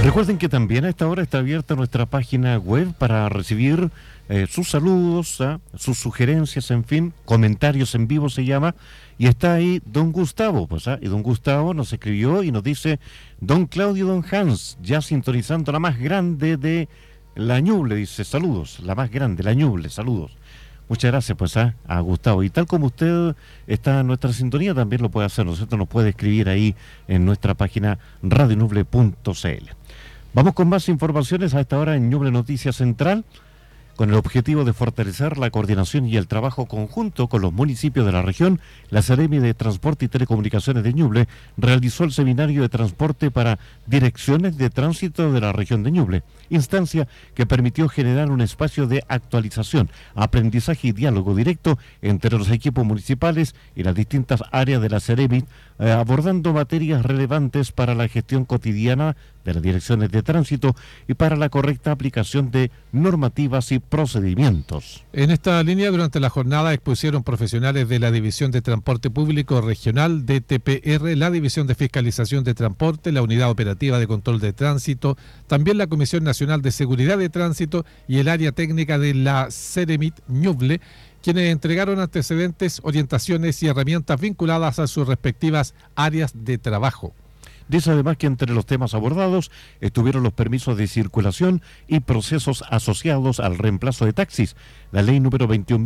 Recuerden que también a esta hora está abierta nuestra página web para recibir sus saludos, sus sugerencias, en fin, comentarios en vivo se llama, y está ahí don Gustavo, y don Gustavo nos escribió y nos dice: don Claudio, don Hans, ya sintonizando la más grande de la Ñuble, dice, saludos, la más grande, la Ñuble, saludos. Muchas gracias a Gustavo. Y tal como usted está en nuestra sintonía, también lo puede hacer, ¿no es cierto? Nos puede escribir ahí en nuestra página radioñuble.cl. Vamos con más informaciones a esta hora en Ñuble Noticias Central, con el objetivo de fortalecer la coordinación y el trabajo conjunto con los municipios de la región. La Seremi de Transporte y Telecomunicaciones de Ñuble realizó el seminario de transporte para direcciones de tránsito de la región de Ñuble, instancia que permitió generar un espacio de actualización, aprendizaje y diálogo directo entre los equipos municipales y las distintas áreas de la Seremi, abordando materias relevantes para la gestión cotidiana de las direcciones de tránsito y para la correcta aplicación de normativas y procedimientos. En esta línea, durante la jornada expusieron profesionales de la División de Transporte Público Regional, DTPR, la División de Fiscalización de Transporte, la Unidad Operativa de Control de Tránsito, también la Comisión Nacional de Seguridad de Tránsito y el área técnica de la Seremit Ñuble, quienes entregaron antecedentes, orientaciones y herramientas vinculadas a sus respectivas áreas de trabajo. Dice además que entre los temas abordados estuvieron los permisos de circulación y procesos asociados al reemplazo de taxis, la ley número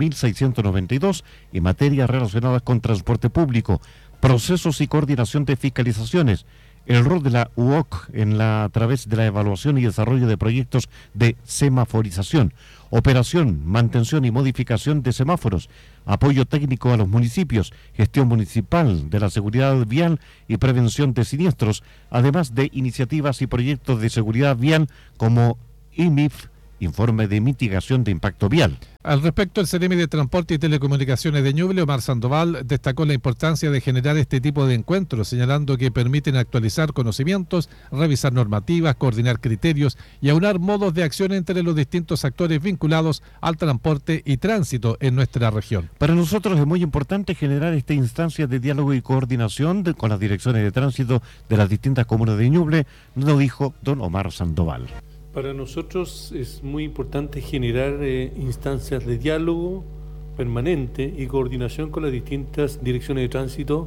21.692 y materias relacionadas con transporte público, procesos y coordinación de fiscalizaciones, el rol de la UOC a través de la evaluación y desarrollo de proyectos de semaforización, operación, mantención y modificación de semáforos, apoyo técnico a los municipios, gestión municipal de la seguridad vial y prevención de siniestros, además de iniciativas y proyectos de seguridad vial como IMIF, informe de mitigación de impacto vial. Al respecto, el Seremi de Transporte y Telecomunicaciones de Ñuble, Omar Sandoval, destacó la importancia de generar este tipo de encuentros, señalando que permiten actualizar conocimientos, revisar normativas, coordinar criterios y aunar modos de acción entre los distintos actores vinculados al transporte y tránsito en nuestra región. Para nosotros es muy importante generar esta instancia de diálogo y coordinación con las direcciones de tránsito de las distintas comunas de Ñuble, lo dijo don Omar Sandoval. Para nosotros es muy importante generar instancias de diálogo permanente y coordinación con las distintas direcciones de tránsito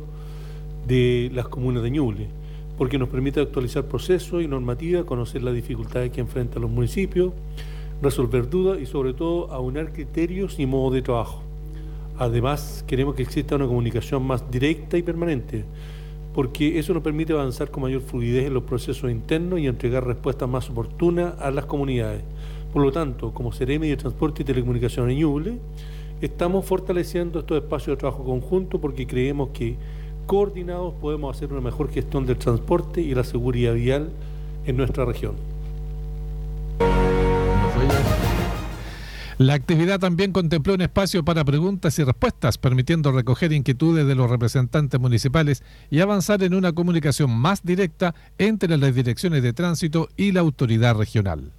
de las comunas de Ñuble, porque nos permite actualizar procesos y normativas, conocer las dificultades que enfrentan los municipios, resolver dudas y sobre todo aunar criterios y modos de trabajo. Además, queremos que exista una comunicación más directa y permanente, porque eso nos permite avanzar con mayor fluidez en los procesos internos y entregar respuestas más oportunas a las comunidades. Por lo tanto, como Seremi de Transporte y Telecomunicaciones de Ñuble, estamos fortaleciendo estos espacios de trabajo conjunto porque creemos que coordinados podemos hacer una mejor gestión del transporte y la seguridad vial en nuestra región. La actividad también contempló un espacio para preguntas y respuestas, permitiendo recoger inquietudes de los representantes municipales y avanzar en una comunicación más directa entre las direcciones de tránsito y la autoridad regional.